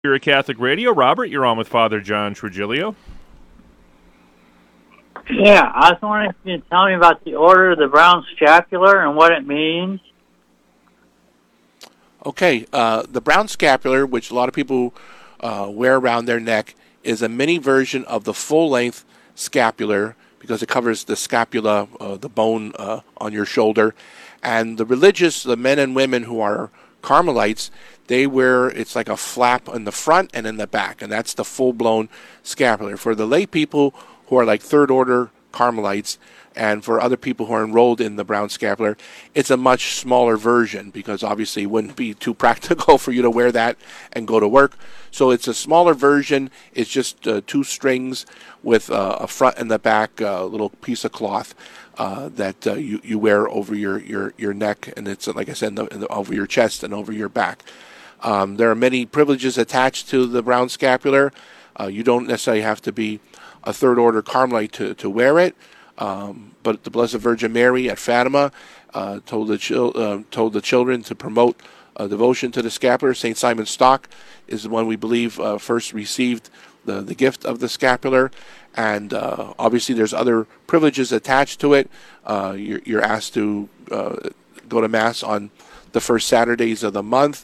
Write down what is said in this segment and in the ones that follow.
You're at Catholic Radio. Robert, you're on with Father John Trujillo. Yeah, I was wondering if you could tell me about the Order of the Brown Scapular and what it means. Okay, the brown scapular, which a lot of people wear around their neck, is a mini version of the full-length scapular because it covers the scapula, the bone on your shoulder. And the religious, the men and women who are Carmelites, they wear, it's like a flap in the front and in the back, and that's the full-blown scapular. For the lay people who are like third-order Carmelites, and for other people who are enrolled in the brown scapular, it's a much smaller version because obviously it wouldn't be too practical for you to wear that and go to work. So it's a smaller version. It's just 2 strings with a front and the back little piece of cloth that you wear over your neck, and it's, like I said, over your chest and over your back. There are many privileges attached to the brown scapular. You don't necessarily have to be a third-order Carmelite to wear it. But the Blessed Virgin Mary at Fatima told the children to promote devotion to the scapular. St. Simon Stock is the one we believe first received the gift of the scapular. And obviously there's other privileges attached to it. You're asked to go to Mass on the first Saturdays of the month.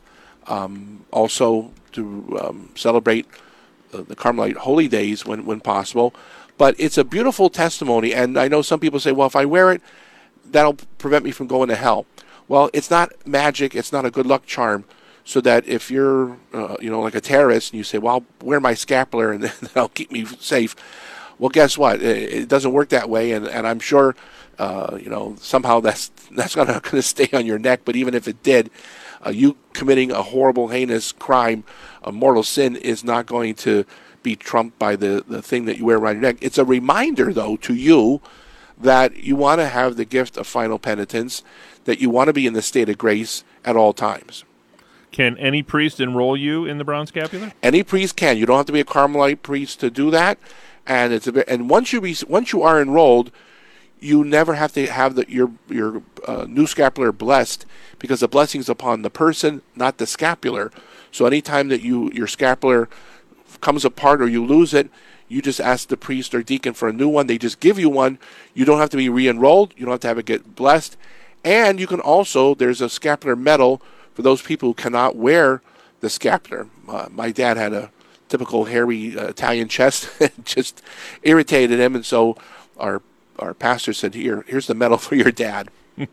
Also to celebrate the Carmelite holy days when possible. But it's a beautiful testimony, and I know some people say, well, if I wear it, that'll prevent me from going to hell. Well, it's not magic. It's not a good luck charm, so that if you're, like a terrorist, and you say, well, I'll wear my scapular and that'll keep me safe. Well, guess what? It doesn't work that way, and I'm sure, somehow that's not going to stay on your neck. But even if it did, you committing a horrible, heinous crime, a mortal sin, is not going to be trumped by the thing that you wear around your neck. It's a reminder, though, to you that you want to have the gift of final penitence, that you want to be in the state of grace at all times. Can any priest enroll you in the brown scapular? Any priest can. You don't have to be a Carmelite priest to do that. And once you are enrolled, you never have to have your new scapular blessed, because the blessing is upon the person, not the scapular. So anytime that your scapular comes apart or you lose it, you just ask the priest or deacon for a new one. They just give you one. You don't have to be re-enrolled. You don't have to have it get blessed. And you can also, there's a scapular medal for those people who cannot wear the scapular. My dad had a typical hairy Italian chest. It just irritated him, and so our pastor said, here's the medal for your dad.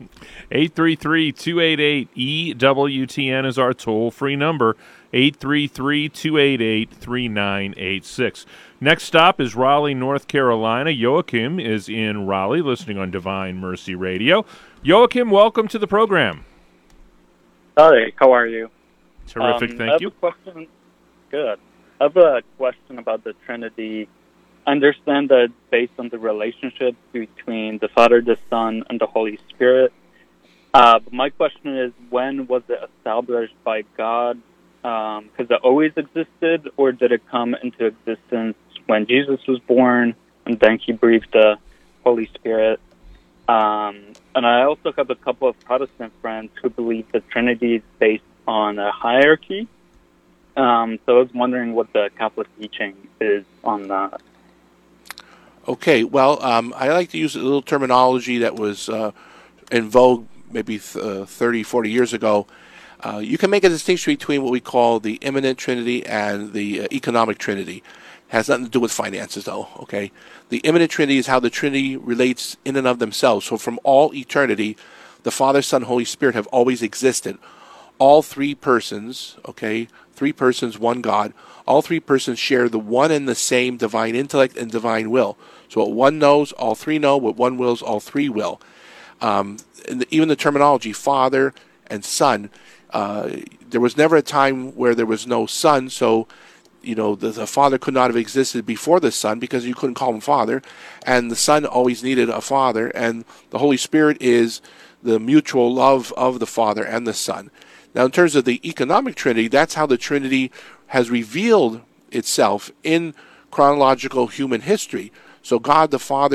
833-288-EWTN is our toll-free number, 833-288-3986. Next stop is Raleigh, North Carolina. Joachim is in Raleigh, listening on Divine Mercy Radio. Joachim, welcome to the program. Hi, how are you? Terrific, thank you. Good. I have a question about the Trinity. I understand that based on the relationship between the Father, the Son, and the Holy Spirit. But my question is, when was it established by God? Because it always existed, or did it come into existence when Jesus was born, and then he breathed the Holy Spirit? And I also have a couple of Protestant friends who believe the Trinity is based on a hierarchy. So I was wondering what the Catholic teaching is on that. Okay, well, I like to use a little terminology that was in vogue maybe 30, 40 years ago. You can make a distinction between what we call the immanent Trinity and the economic Trinity. It has nothing to do with finances, though, okay? The immanent Trinity is how the Trinity relates in and of themselves. So from all eternity, the Father, Son, Holy Spirit have always existed. All 3 persons, okay, 3 persons, one God, all 3 persons share the one and the same divine intellect and divine will. So what one knows, all 3 know. What one wills, all 3 will. Even the terminology, Father and Son, there was never a time where there was no Son, so the Father could not have existed before the Son because you couldn't call him Father, and the Son always needed a Father, and the Holy Spirit is the mutual love of the Father and the Son. Now, in terms of the economic Trinity, that's how the Trinity has revealed itself in chronological human history. So God the Father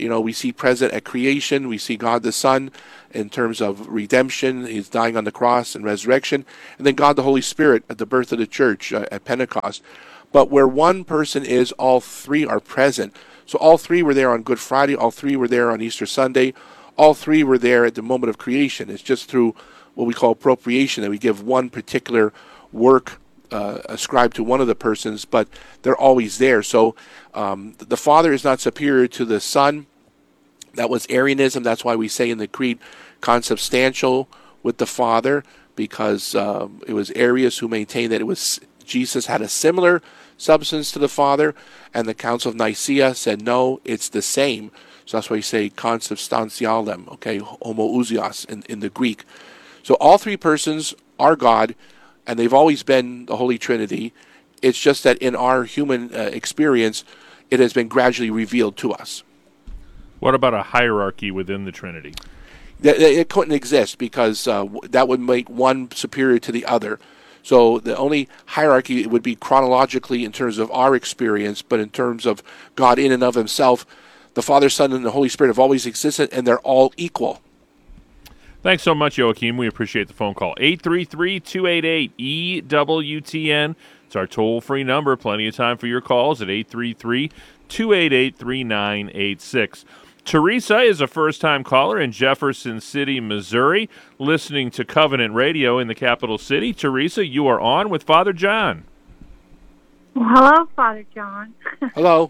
we see present at creation. We see God the Son in terms of redemption. He's dying on the cross and resurrection. And then God the Holy Spirit at the birth of the church at Pentecost. But where one person is, all three are present. So all three were there on Good Friday. All three were there on Easter Sunday. All three were there at the moment of creation. It's just through what we call appropriation that we give one particular work ascribed to one of the persons, but they're always there. So the Father is not superior to the Son. That was Arianism. That's why we say in the Creed, consubstantial with the Father, because it was Arius who maintained that it was Jesus had a similar substance to the Father, and the Council of Nicaea said, no, it's the same. So that's why you say consubstantialem, okay, homoousios in the Greek. So all three persons are God, and they've always been the Holy Trinity. It's just that in our human experience, it has been gradually revealed to us. What about a hierarchy within the Trinity? It couldn't exist because that would make one superior to the other. So the only hierarchy would be chronologically in terms of our experience, but in terms of God in and of himself, the Father, Son, and the Holy Spirit have always existed, and they're all equal. Thanks so much, Joachim. We appreciate the phone call. 833-288-EWTN. It's our toll-free number. Plenty of time for your calls at 833-288-3986. Teresa is a first-time caller in Jefferson City, Missouri, listening to Covenant Radio in the capital city. Teresa, you are on with Father John. Well, hello, Father John. Hello.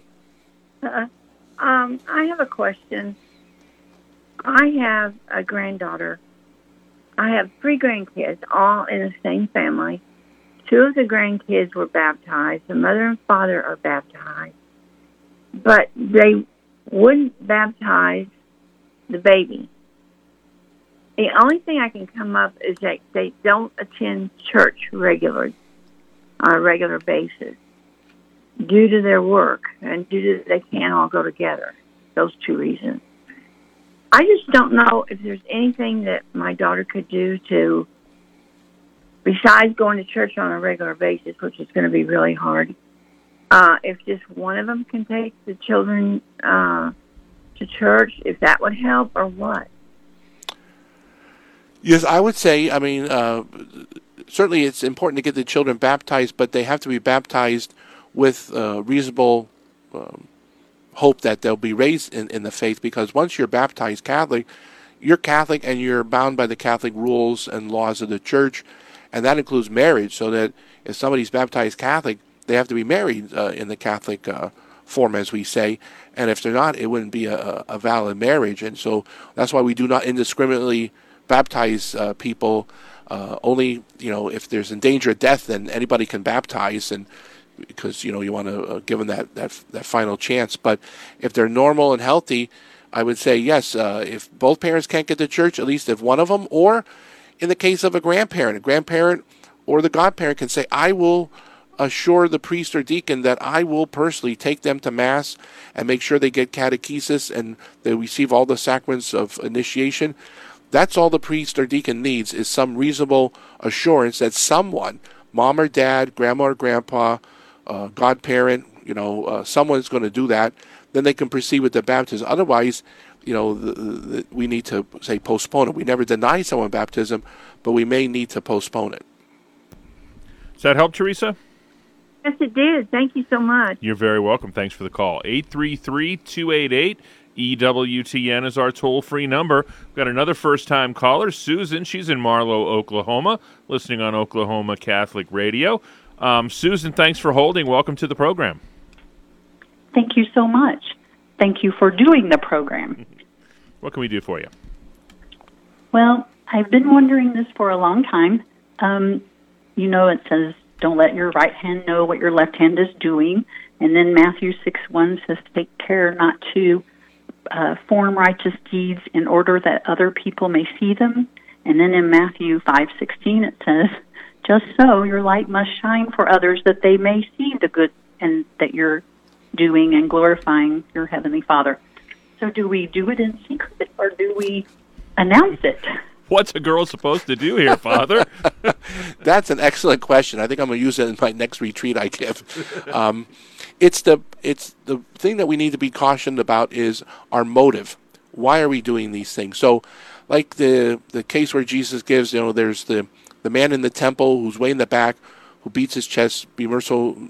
I have a question. I have a granddaughter. I have 3 grandkids, all in the same family. 2 of the grandkids were baptized. The mother and father are baptized. But they wouldn't baptize the baby. The only thing I can come up is that they don't attend church regularly, on a regular basis, due to their work and due to they can't all go together. Those 2 reasons. I just don't know if there's anything that my daughter could do to, besides going to church on a regular basis, which is going to be really hard, if just one of them can take the children to church, if that would help, or what? Yes, I would say, certainly it's important to get the children baptized, but they have to be baptized with reasonable hope that they'll be raised in the faith, because once you're baptized Catholic, you're Catholic and you're bound by the Catholic rules and laws of the church, and that includes marriage, so that if somebody's baptized Catholic, they have to be married in the Catholic form, as we say, and if they're not, it wouldn't be a valid marriage. And so that's why we do not indiscriminately baptize people. Only, if there's in danger of death, then anybody can baptize, and because you want to give them that final chance. But if they're normal and healthy, I would say yes. If both parents can't get to church, at least if one of them, or in the case of a grandparent or the godparent can say, I will assure the priest or deacon that I will personally take them to Mass and make sure they get catechesis and they receive all the sacraments of initiation. That's all the priest or deacon needs, is some reasonable assurance that someone, mom or dad, grandma or grandpa, godparent, someone's going to do that. Then they can proceed with the baptism. Otherwise, we need to, say, postpone it. We never deny someone baptism, but we may need to postpone it. Does that help, Teresa? Yes, it did. Thank you so much. You're very welcome. Thanks for the call. 833-288-EWTN is our toll-free number. We've got another first-time caller, Susan. She's in Marlow, Oklahoma, listening on Oklahoma Catholic Radio. Susan, thanks for holding. Welcome to the program. Thank you so much. Thank you for doing the program. What can we do for you? Well, I've been wondering this for a long time. It says, don't let your right hand know what your left hand is doing. And then Matthew 6:1 says, take care not to form righteous deeds in order that other people may see them. And then in Matthew 5:16 it says, just so your light must shine for others that they may see the good and that you're doing and glorifying your Heavenly Father. So do we do it in secret or do we announce it? What's a girl supposed to do here, Father? That's an excellent question. I think I'm going to use it in my next retreat I give. It's the thing that we need to be cautioned about is our motive. Why are we doing these things? So, like the case where Jesus gives, there's the man in the temple who's way in the back, who beats his chest, be merciful